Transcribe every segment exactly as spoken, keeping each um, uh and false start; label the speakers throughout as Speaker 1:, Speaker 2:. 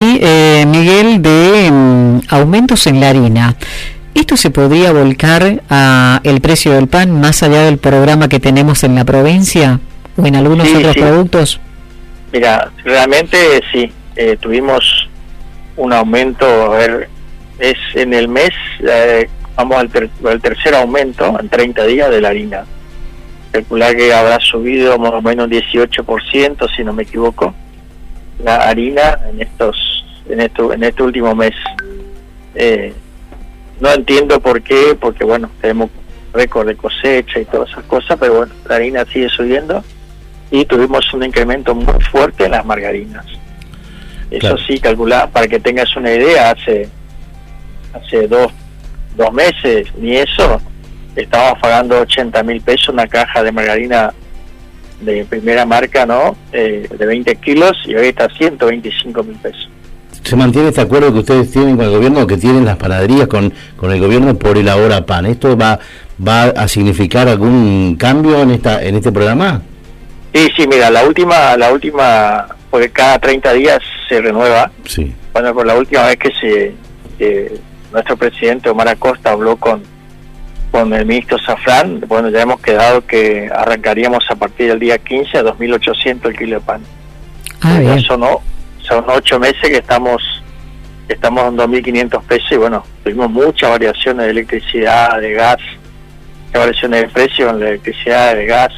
Speaker 1: sí, eh, Miguel, de um, aumentos en la harina. ¿Esto se podría volcar a el precio del pan más allá del programa que tenemos en la provincia o en algunos
Speaker 2: sí,
Speaker 1: otros
Speaker 2: sí.
Speaker 1: productos?
Speaker 2: Mira, realmente sí, eh, tuvimos un aumento, a ver, es en el mes, eh, vamos al, ter al tercer aumento en treinta días de la harina. Calcular que habrá subido más o menos un dieciocho por ciento, si no me equivoco, la harina en estos en esto, en este último mes. Eh, no entiendo por qué, porque bueno, tenemos récord de cosecha y todas esas cosas, pero bueno, la harina sigue subiendo y tuvimos un incremento muy fuerte en las margarinas. Eso claro. Sí, calcular, para que tengas una idea, hace hace dos, dos meses, ni eso, estábamos pagando ochenta mil pesos una caja de margarina de primera marca, ¿no? Eh, de veinte kilos, y hoy está ciento veinticinco mil pesos.
Speaker 3: ¿Se mantiene este acuerdo que ustedes tienen con el gobierno, que tienen las panaderías con, con el gobierno por el ahora pan? ¿Esto va va a significar algún cambio en esta en este programa?
Speaker 2: Sí, sí, mira, la última, la última, porque cada treinta días se renueva.
Speaker 3: Sí.
Speaker 2: Bueno, por la última vez que se que nuestro presidente Omar Acosta habló con con el ministro Zafrán, bueno, ya hemos quedado que arrancaríamos a partir del día quince a dos mil ochocientos el kilo de pan.
Speaker 1: Ah, bien.
Speaker 2: Eso no, son ocho meses que estamos que estamos en dos mil quinientos pesos y bueno, tuvimos muchas variaciones de electricidad, de gas, muchas variaciones de precio en la electricidad, de gas,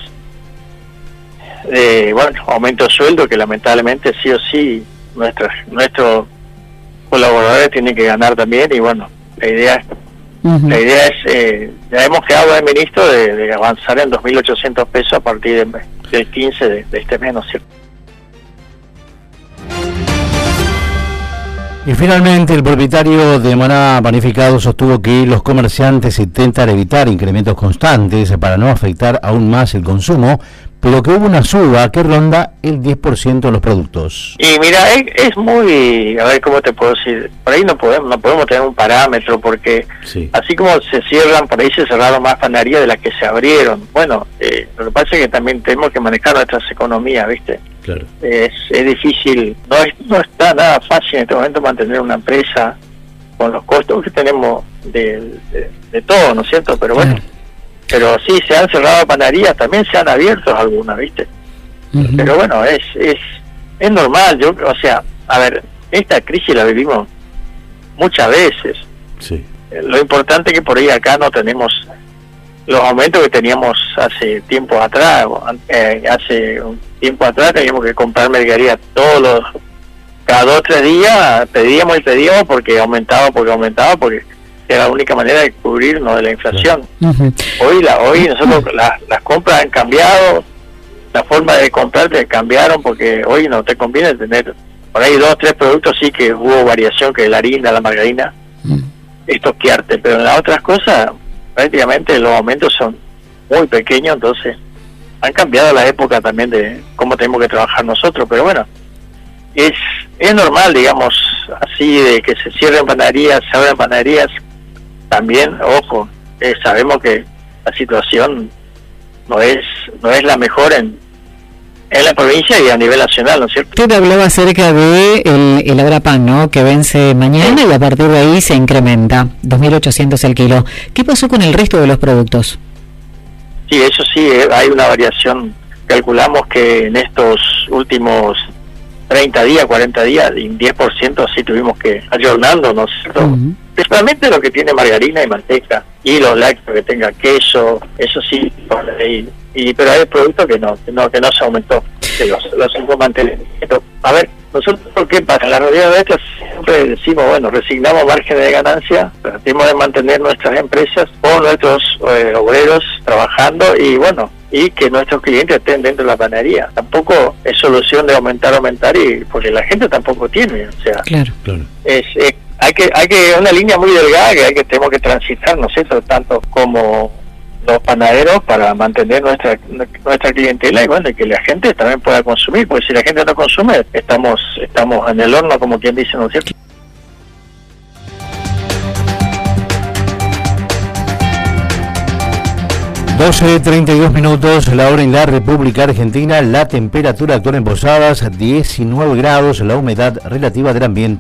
Speaker 2: de, bueno, aumento de sueldo que lamentablemente sí o sí nuestros nuestros colaboradores tienen que ganar también y bueno, la idea es Uh-huh. La idea es, eh, ya hemos quedado el ministro de, de avanzar en dos mil ochocientos pesos a partir de, del quince de, de este mes, ¿no es cierto?
Speaker 3: Y finalmente el propietario de Maná Panificado sostuvo que los comerciantes intentan evitar incrementos constantes para no afectar aún más el consumo, pero que hubo una suba que ronda el diez por ciento de los productos.
Speaker 2: Y mira, es, es muy, a ver cómo te puedo decir, por ahí no podemos no podemos tener un parámetro, porque sí. Así como se cierran, por ahí se cerraron más panaderías de las que se abrieron. Bueno, eh, lo que pasa es que también tenemos que manejar nuestras economías, ¿viste?
Speaker 3: Claro.
Speaker 2: Es, es difícil, no, es, no está nada fácil en este momento mantener una empresa con los costos que tenemos de, de, de todo, ¿no es cierto? Pero bueno, claro. Pero sí, se han cerrado panaderías, también se han abierto algunas, ¿viste? Uh-huh. Pero bueno, es, es es normal, yo, o sea, a ver, esta crisis la vivimos muchas veces.
Speaker 3: Sí.
Speaker 2: Lo importante es que por ahí acá no tenemos los aumentos que teníamos hace tiempo atrás, eh, hace un tiempo atrás teníamos que comprar mercadería todos los, cada dos o tres días, pedíamos y pedíamos porque aumentaba, porque aumentaba, porque era la única manera de cubrirnos de la inflación. Uh-huh. Hoy la hoy nosotros la, las compras han cambiado, la forma de comprarte cambiaron, porque hoy no te conviene tener por ahí dos o tres productos, sí que hubo variación, que la harina, la margarina, uh-huh. estoquearte, pero en las otras cosas prácticamente los aumentos son muy pequeños, entonces han cambiado la época también de cómo tenemos que trabajar nosotros, pero bueno, es es normal, digamos, así de que se cierren panaderías, se abren panaderías. También, ojo, eh, sabemos que la situación no es no es la mejor en, en la provincia y a nivel nacional, ¿no es cierto?
Speaker 1: Usted hablaba acerca de el, el Agrapan, ¿no?, que vence mañana sí. Y a partir de ahí se incrementa, dos mil ochocientos el kilo. ¿Qué pasó con el resto de los productos?
Speaker 2: Sí, eso sí, eh, hay una variación. Calculamos que en estos últimos treinta días, cuarenta días, y diez por ciento así tuvimos que ayornando, ¿no es cierto? Uh-huh. Principalmente lo que tiene margarina y manteca, y los lácteos que tenga queso, eso sí, y, y pero hay productos que no, que no, que no se aumentó, que los, los cinco mantenimientos. A ver, nosotros, ¿por qué pasa? En la realidad de estas siempre decimos, bueno, resignamos márgenes de ganancia, tratamos de mantener nuestras empresas o nuestros eh, obreros trabajando y bueno, y que nuestros clientes estén dentro de la panadería. Tampoco es solución de aumentar, aumentar, y porque la gente tampoco tiene, o sea,
Speaker 1: claro, claro.
Speaker 2: es, es hay que hay que una línea muy delgada que hay que tenemos que transitar, ¿no es cierto?, tanto como los panaderos para mantener nuestra nuestra clientela y bueno, y que la gente también pueda consumir, porque si la gente no consume, estamos estamos en el horno, como quien dice, ¿no es cierto?
Speaker 3: doce treinta y dos minutos, la hora en la República Argentina, la temperatura actual en Posadas diecinueve grados, la humedad relativa del ambiente